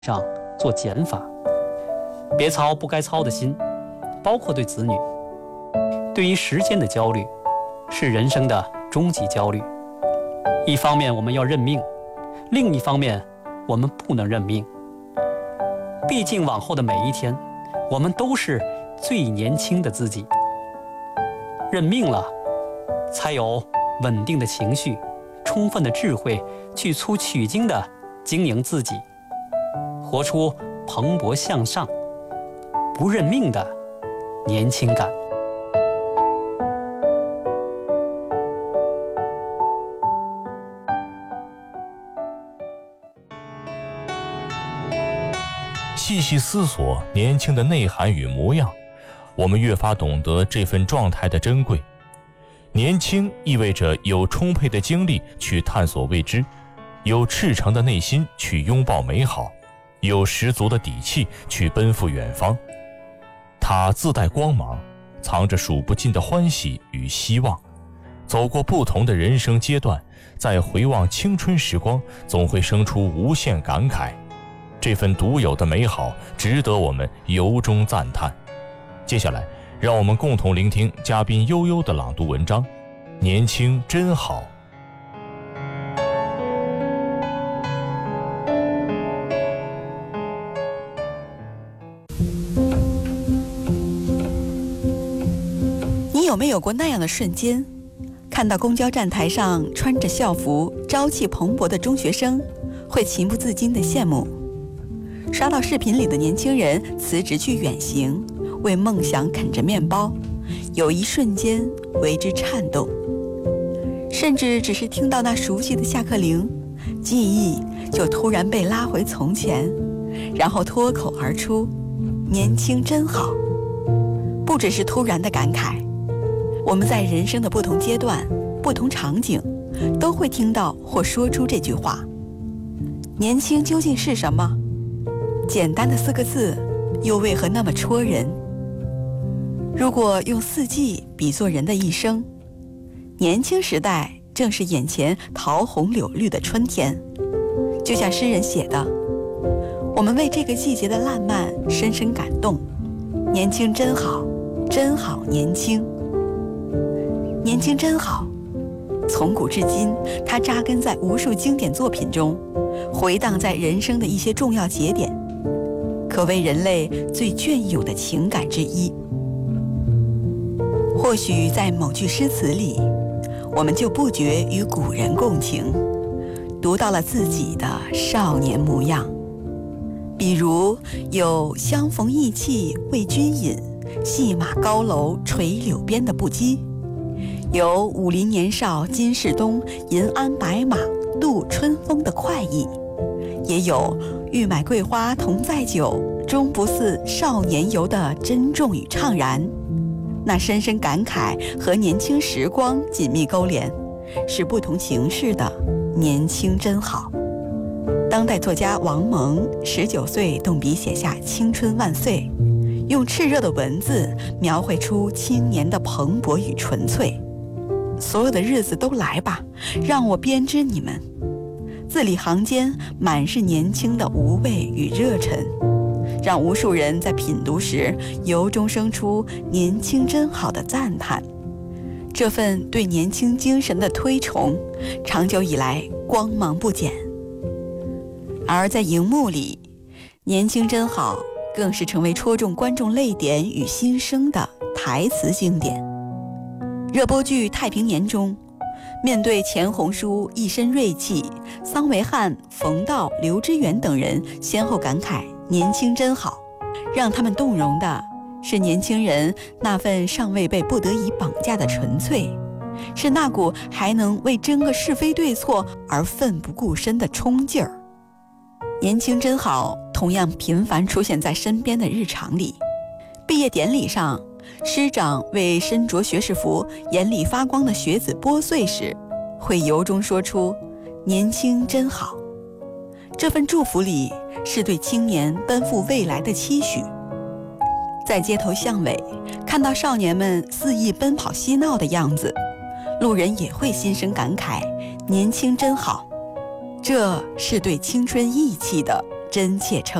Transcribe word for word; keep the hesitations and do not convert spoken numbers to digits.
上做减法，别操不该操的心，包括对子女。对于时间的焦虑，是人生的终极焦虑。一方面我们要认命，另一方面我们不能认命。毕竟往后的每一天，我们都是最年轻的自己。认命了，才有稳定的情绪，充分的智慧，去促取经的经营自己，活出蓬勃向上、不认命的年轻感。 细细思索年轻的内涵与模样，我们越发懂得这份状态的珍贵。年轻意味着有充沛的精力去探索未知，有赤诚的内心去拥抱美好，有十足的底气去奔赴远方。它自带光芒，藏着数不尽的欢喜与希望。走过不同的人生阶段，再回望青春时光，总会生出无限感慨。这份独有的美好值得我们由衷赞叹。接下来让我们共同聆听嘉宾悠悠的朗读文章《年轻真好》。 你有没有过那样的瞬间，看到公交站台上穿着校服朝气蓬勃的中学生，会情不自禁地羡慕；刷到视频里的年轻人辞职去远行，为梦想啃着面包，有一瞬间为之颤动；甚至只是听到那熟悉的下课铃，记忆就突然被拉回从前，然后脱口而出：年轻真好。不只是突然的感慨，我们在人生的不同阶段、不同场景，都会听到或说出这句话。年轻究竟是什么？简单的四个字，又为何那么戳人？如果用四季比作人的一生，年轻时代正是眼前桃红柳绿的春天。就像诗人写的，我们为这个季节的烂漫深深感动。年轻真好，真好年轻。年轻真好，从古至今，它扎根在无数经典作品中，回荡在人生的一些重要节点，可谓人类最隽永的情感之一。或许在某句诗词里，我们就不觉与古人共情，读到了自己的少年模样。比如有相逢意气为君饮，戏马高楼垂柳边的不羁，有武林年少今是东，银鞍白马度春风的快意，也有欲买桂花同载酒，终不似少年游的珍重与怅然。那深深感慨和年轻时光紧密勾连，是不同形式的年轻真好。当代作家王蒙十九岁动笔写下青春万岁，用炽热的文字描绘出青年的蓬勃与纯粹。所有的日子都来吧，让我编织你们。字里行间满是年轻的无畏与热忱，让无数人在品读时由衷生出年轻真好的赞叹。这份对年轻精神的推崇，长久以来光芒不减。而在荧幕里，年轻真好更是成为戳中观众泪点与心声的台词经典。热播剧《太平年》中，面对钱红书一身锐气，桑维汉、冯道、刘知远等人先后感慨年轻真好，让他们动容的是年轻人那份尚未被不得已绑架的纯粹，是那股还能为争个是非对错而奋不顾身的冲劲儿。年轻真好同样频繁出现在身边的日常里。毕业典礼上，师长为身着学士服眼里发光的学子拨穗时，会由衷说出年轻真好。这份祝福里是对青年奔赴未来的期许。在街头巷尾看到少年们肆意奔跑嬉闹的样子，路人也会心生感慨，年轻真好。这是对青春意气的真切称